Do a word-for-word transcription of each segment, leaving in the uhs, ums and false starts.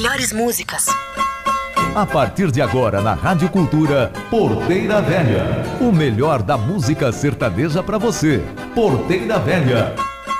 melhores músicas. A partir de agora na Rádio Cultura, Porteira Velha. O melhor da música sertaneja para você. Porteira Velha.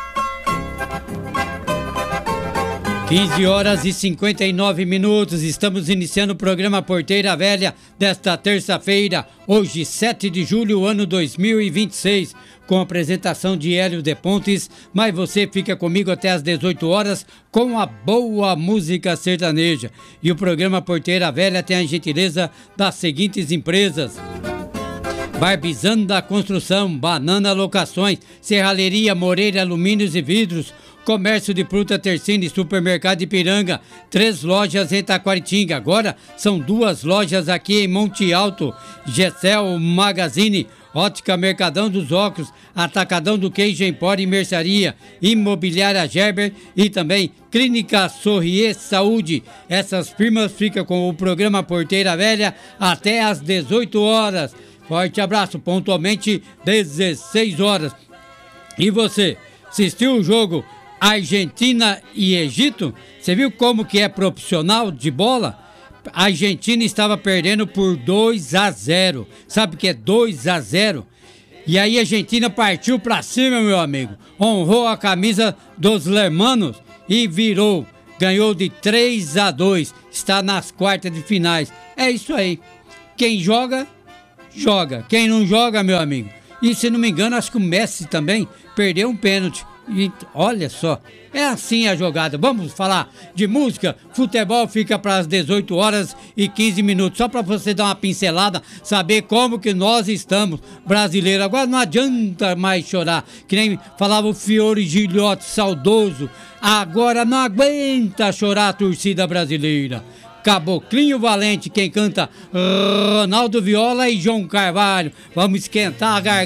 quinze horas e cinquenta e nove minutos, estamos iniciando o programa Porteira Velha desta terça-feira, hoje sete de julho, ano dois mil e vinte e seis, com a apresentação de Hélio de Pontes, mas você fica comigo até às dezoito horas com a boa música sertaneja. E o programa Porteira Velha tem a gentileza das seguintes empresas: Barbizano da Construção, Banana Locações, Serralheria Moreira Alumínios e Vidros, Comércio de Fruta Tercine, Supermercado Ipiranga, três lojas em Taquaritinga, agora são duas lojas aqui em Monte Alto, Gessel Magazine, Ótica Mercadão dos Óculos, Atacadão do Queijo Empório e Mercearia, Imobiliária Gerber e também Clínica Sorrier Saúde. Essas firmas ficam com o programa Porteira Velha até às dezoito horas. Forte abraço, pontualmente dezesseis horas. E você, assistiu o jogo Argentina e Egito? Você viu como que é profissional de bola? A Argentina estava perdendo por dois a zero. Sabe o que é dois a zero? E aí a Argentina partiu pra cima, meu amigo. Honrou a camisa dos Lermanos e virou. Ganhou de três a dois. Está nas quartas de finais. É isso aí. Quem joga, joga. Quem não joga, meu amigo. E se não me engano, acho que o Messi também perdeu um pênalti. E olha só, é assim a jogada. Vamos falar de música. Futebol fica para as dezoito horas e quinze minutos. Só para você dar uma pincelada, saber como que nós estamos brasileiros. Agora não adianta mais chorar, que nem falava o Fiore Gilhote, saudoso. Agora não aguenta chorar a torcida brasileira. Caboclinho Valente, quem canta Ronaldo Viola e João Carvalho. Vamos esquentar a garganta.